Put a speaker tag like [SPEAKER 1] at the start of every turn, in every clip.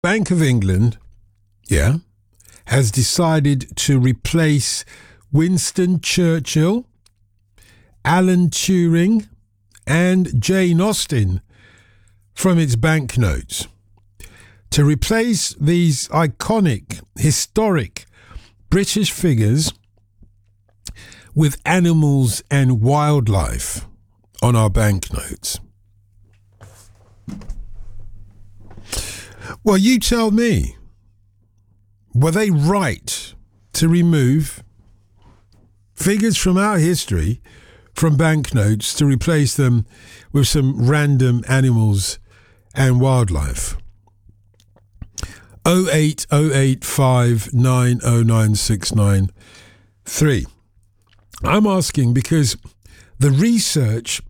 [SPEAKER 1] Bank of England, has decided to replace Winston Churchill, Alan Turing, and Jane Austen from its banknotes. To replace these iconic, historic British figures with animals and wildlife on our banknotes. Well, you tell me, were they right to remove figures from our history from banknotes to replace them with some random animals and wildlife? 08085909693. I'm asking because the research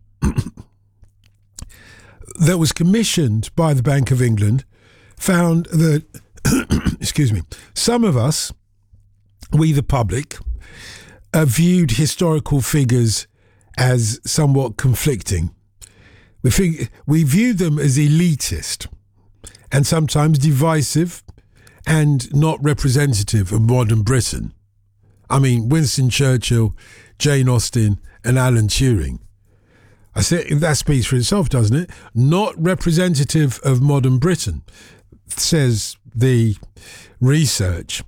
[SPEAKER 1] that was commissioned by the Bank of England found that, some of us, we the public, viewed historical figures as somewhat conflicting. We viewed them as elitist and sometimes divisive and not representative of modern Britain. I mean, Winston Churchill, Jane Austen, and Alan Turing. I say that speaks for itself, doesn't it? Not representative of modern Britain, says the research.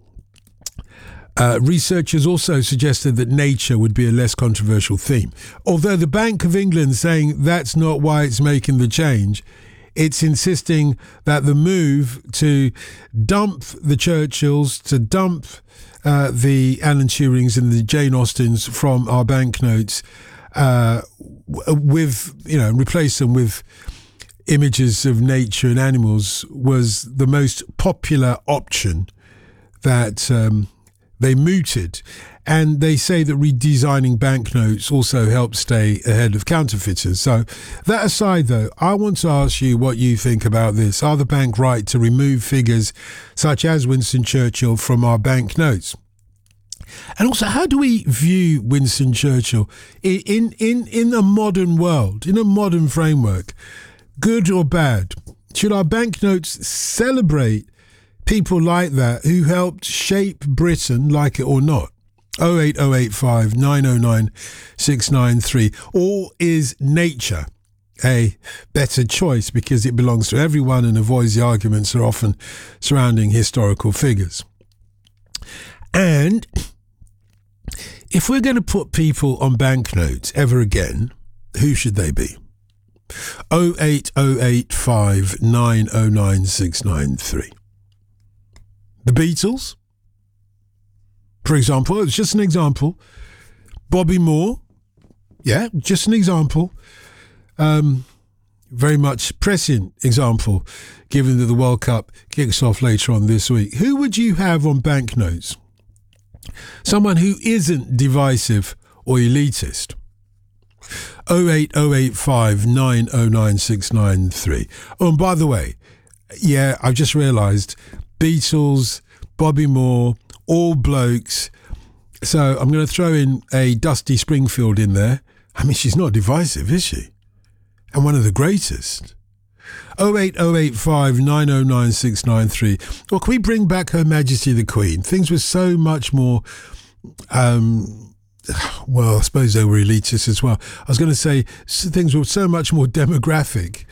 [SPEAKER 1] Researchers also suggested that nature would be a less controversial theme. Although the Bank of England saying that's not why it's making the change, it's insisting that the move to dump the Churchills, to dump the Alan Turings and the Jane Austens from our banknotes, replace them with images of nature and animals, was the most popular option that they mooted. And they say that redesigning banknotes also helps stay ahead of counterfeiters. So that aside, though, I want to ask you what you think about this. Are the bank right to remove figures such as Winston Churchill from our banknotes? And also, how do we view Winston Churchill in a modern world, in a modern framework? Good or bad? Should our banknotes celebrate people like that who helped shape Britain, like it or not? 08085909693. Or is nature a better choice because it belongs to everyone and avoids the arguments that are often surrounding historical figures? And if we're going to put people on banknotes ever again, who should they be? 08085909693. The Beatles, for example. It's just an example. Bobby Moore, just an example. Very much prescient example, given that the World Cup kicks off later on this week. Who would you have on banknotes? Someone who isn't divisive or elitist. 08085909693. Oh, and by the way, I've just realised Beatles, Bobby Moore, all blokes. So I'm going to throw in a Dusty Springfield in there. I mean, she's not divisive, is she? And one of the greatest. 08085909693. Well, can we bring back Her Majesty the Queen? Things were so much more... I suppose they were elitist as well. I was going to say things were so much more demographic.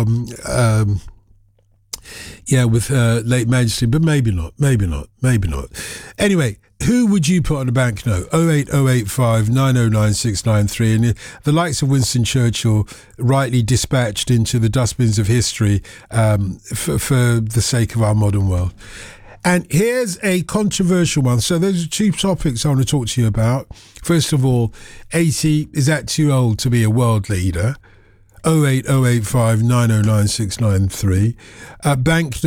[SPEAKER 1] With late Majesty, but maybe not. Anyway, who would you put on a banknote? 08085909693. And the likes of Winston Churchill rightly dispatched into the dustbins of history for the sake of our modern world. And here's a controversial one. So those are two topics I want to talk to you about. First of all, 80, is that too old to be a world leader? 08085909693. Bank